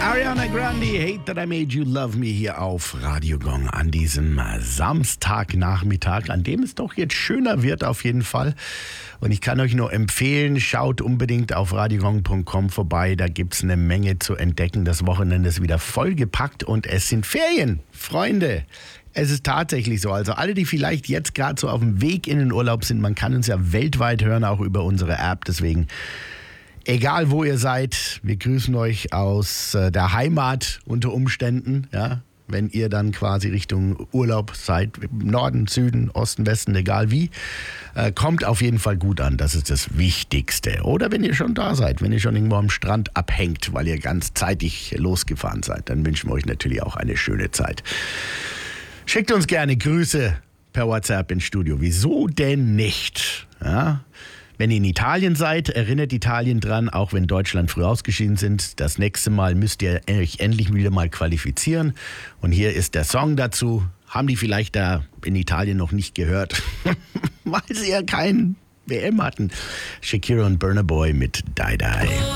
Ariana Grande, Hate That I Made You Love Me hier auf Radio Gong an diesem Samstagnachmittag, an dem es doch jetzt schöner wird auf jeden Fall. Und ich kann euch nur empfehlen, schaut unbedingt auf radiogong.com vorbei, da gibt es eine Menge zu entdecken. Das Wochenende ist wieder vollgepackt und es sind Ferien, Freunde. Es ist tatsächlich so, also alle, die vielleicht jetzt gerade so auf dem Weg in den Urlaub sind, man kann uns ja weltweit hören, auch über unsere App, deswegen egal wo ihr seid, wir grüßen euch aus der Heimat unter Umständen, ja, wenn ihr dann quasi Richtung Urlaub seid, Norden, Süden, Osten, Westen, egal wie, kommt auf jeden Fall gut an, das ist das Wichtigste. Oder wenn ihr schon da seid, wenn ihr schon irgendwo am Strand abhängt, weil ihr ganz zeitig losgefahren seid, dann wünschen wir euch natürlich auch eine schöne Zeit. Schickt uns gerne Grüße per WhatsApp ins Studio, wieso denn nicht, ja? Wenn ihr in Italien seid, erinnert Italien dran, auch wenn Deutschland früh ausgeschieden sind, das nächste Mal müsst ihr euch endlich wieder mal qualifizieren. Und hier ist der Song dazu. Haben die vielleicht da in Italien noch nicht gehört, weil sie ja kein WM hatten. Shakira und Burna Boy mit Die Die.